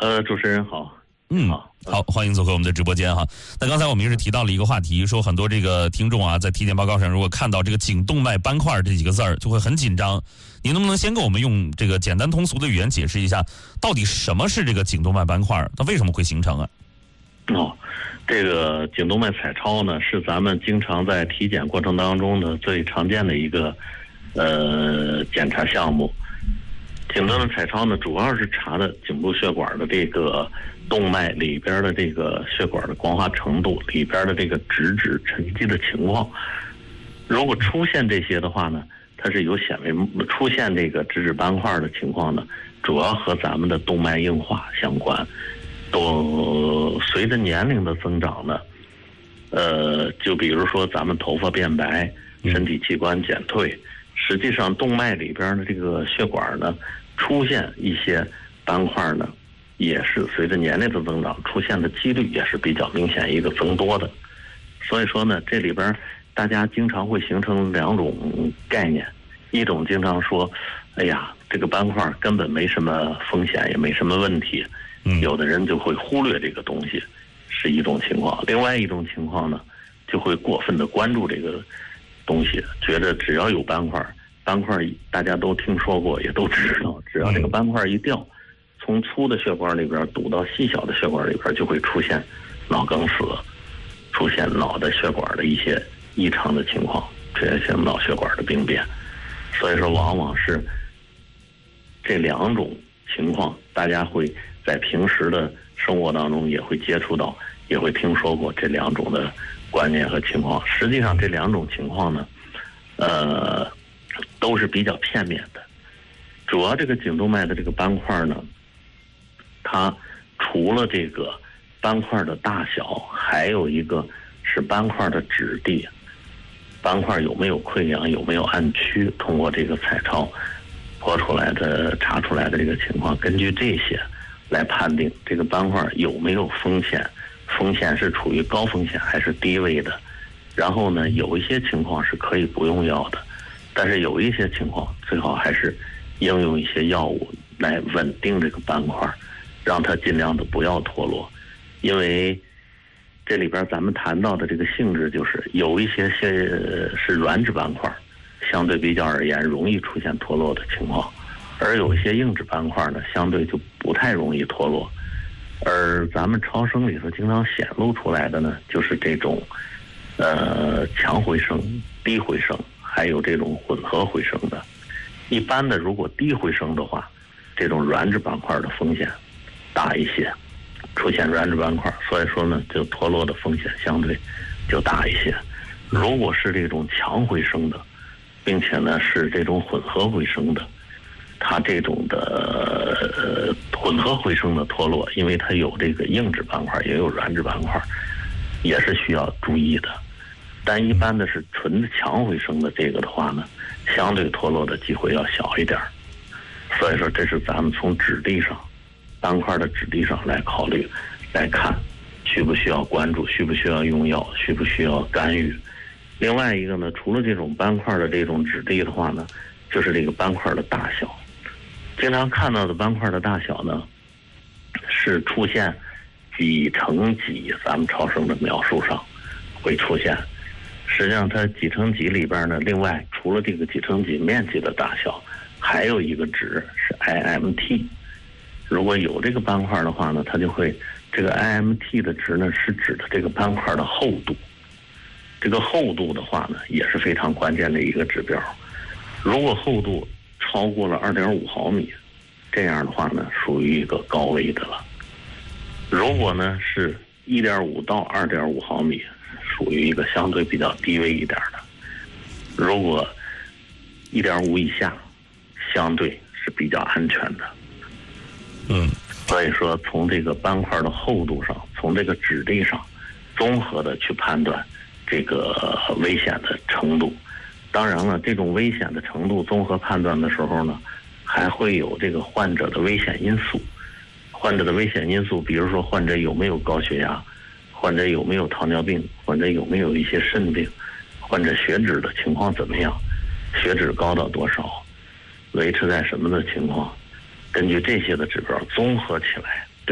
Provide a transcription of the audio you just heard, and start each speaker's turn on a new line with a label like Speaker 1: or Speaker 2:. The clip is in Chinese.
Speaker 1: 主持人好。
Speaker 2: 好，欢迎做客我们的直播间哈。那刚才我们也是提到了一个话题，说很多这个听众啊，在体检报告上如果看到这个颈动脉斑块这几个字儿，就会很紧张。您能不能先给我们用这个简单通俗的语言解释一下，到底什么是这个颈动脉斑块？它为什么会形成啊？
Speaker 1: 这个颈动脉彩超呢，是咱们经常在体检过程当中的最常见的一个检查项目。颈动脉彩超呢，主要是查的颈部血管的这个动脉里边的这个血管的光滑程度，里边的这个脂质沉积的情况。如果出现这些的话呢，它是有显微出现这个脂质斑块的情况呢，主要和咱们的动脉硬化相关。都随着年龄的增长呢，就比如说咱们头发变白，身体器官减退，实际上动脉里边的这个血管呢，出现一些斑块呢，也是随着年龄的增长出现的几率也是比较明显一个增多的。所以说呢，这里边大家经常会形成两种概念，一种经常说，哎呀，这个斑块根本没什么风险，也没什么问题，有的人就会忽略这个东西，是一种情况。另外一种情况呢，就会过分的关注这个东西，觉得只要有斑块大家都听说过，也都知道，只要这个斑块一掉，从粗的血管里边堵到细小的血管里边，就会出现脑梗死，出现脑的血管的一些异常的情况，出现脑血管的病变。所以说往往是这两种情况，大家会在平时的生活当中也会接触到，也会听说过这两种的观念和情况。实际上这两种情况呢，都是比较片面的。主要这个颈动脉的这个斑块呢，它除了这个斑块的大小，还有一个是斑块的质地，斑块有没有溃疡，有没有暗区，通过这个彩超查出来的这个情况，根据这些来判定这个斑块有没有风险，风险是处于高风险还是低危的。然后呢，有一些情况是可以不用药的，但是有一些情况最好还是应用一些药物来稳定这个斑块，让它尽量的不要脱落。因为这里边咱们谈到的这个性质，就是有一些是软质斑块，相对比较而言容易出现脱落的情况，而有一些硬质斑块呢，相对就不太容易脱落。而咱们超声里头经常显露出来的呢，就是这种强回声、低回声，还有这种混合回声的。一般的，如果低回声的话，这种软质斑块的风险大一些，出现软质斑块，所以说呢，就脱落的风险相对就大一些。如果是这种强回声的，并且呢是这种混合回声的，它这种的混合回声的脱落，因为它有这个硬质斑块，也有软质斑块，也是需要注意的。但一般的是纯的强回声的这个的话呢，相对脱落的机会要小一点。所以说这是咱们从质地上，斑块的质地上来考虑来看，需不需要关注，需不需要用药，需不需要干预。另外一个呢，除了这种斑块的这种质地的话呢，就是这个斑块的大小。经常看到的斑块的大小呢，是出现几乘几，咱们超声的描述上会出现。实际上它几乘几里边呢，另外除了这个几乘几面积的大小，还有一个值是 IMT。如果有这个斑块的话呢，它就会这个 IMT 的值呢，是指的这个斑块的厚度。这个厚度的话呢，也是非常关键的一个指标。如果厚度超过了 2.5 毫米，这样的话呢，属于一个高危的了。如果呢是 1.5 到 2.5 毫米，属于一个相对比较低危一点的。如果 1.5 以下，相对是比较安全的。所以说从这个斑块的厚度上，从这个质地上，综合的去判断这个危险的程度。当然了，这种危险的程度综合判断的时候呢，还会有这个患者的危险因素。患者的危险因素，比如说患者有没有高血压，患者有没有糖尿病，患者有没有一些肾病，患者血脂的情况怎么样，血脂高到多少，维持在什么的情况，根据这些的指标综合起来，